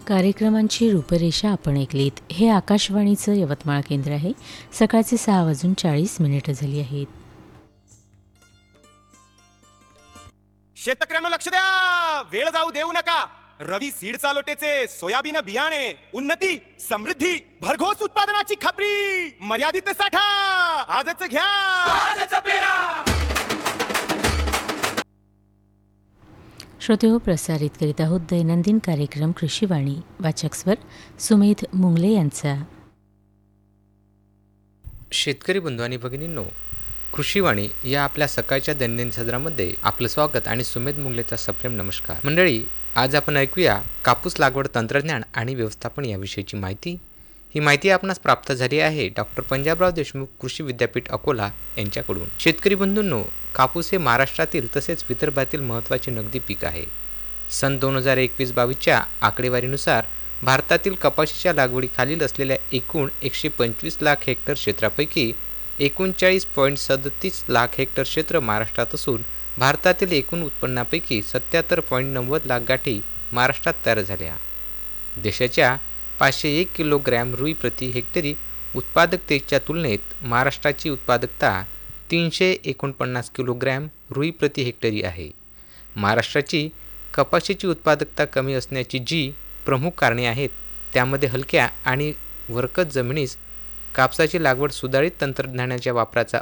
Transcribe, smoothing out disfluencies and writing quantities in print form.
कार्यक्रमांची रूपरेषा आपण ऐकलीत. हे आकाशवाणीचं यवतमाळ केंद्र आहे. सकाळचे 6:40 झाली आहेत. शेतकऱ्यांना लक्ष द्या, वेळ जाऊ देऊ नका. रवी सीड चालोटेचे सोयाबीन बियाणे, उन्नती, समृद्धी, भरघोस उत्पादनाची खात्री, मर्यादित साठा आजच घ्या. श्रोतेहो, प्रसारित करीत आहोत दैनंदिन कार्यक्रम कृषीवाणी. वाचक स्वर सुमेध मुंगले यांचा. शेतकरी बंधू आणि भगिनींनो, कृषीवाणी या आपल्या सकाळच्या दैनंदिन सदरामध्ये आपलं स्वागत आणि सुमेध मुंगलेचा सप्रेम नमस्कार. मंडळी, आज आपण ऐकूया कापूस लागवड तंत्रज्ञान आणि व्यवस्थापन याविषयीची माहिती. ही माहिती आपणास प्राप्त झाली आहे डॉक्टर पंजाबराव देशमुख कृषी विद्यापीठ अकोला यांच्याकडून. शेतकरी बंधूंनो, कापूस हे महाराष्ट्रातील तसेच विदर्भातील महत्त्वाचे नगदी पीक आहे. सन 2021-22च्या आकडेवारीनुसार भारतातील कपाशीच्या लागवडीखालील असलेल्या एकूण 125 लाख हेक्टर क्षेत्रापैकी 39.37 लाख हेक्टर क्षेत्र महाराष्ट्रात असून भारतातील एकूण उत्पन्नापैकी 77.90 लाख गाठी महाराष्ट्रात तयार झाल्या. देशाच्या 501 किलोग्रॅम रुई प्रति हेक्टरी उत्पादकतेच्या तुलनेत महाराष्ट्राची उत्पादकता 349 किलोग्रॅम रुई प्रति हेक्टरी आहे. महाराष्ट्राची कपाशीची उत्पादकता कमी असण्याची जी प्रमुख कारणे आहेत, त्यामध्ये हलक्या आणि वरकत जमिनीस कापसाची लागवड, सुधारित तंत्रज्ञानाच्या वापराचा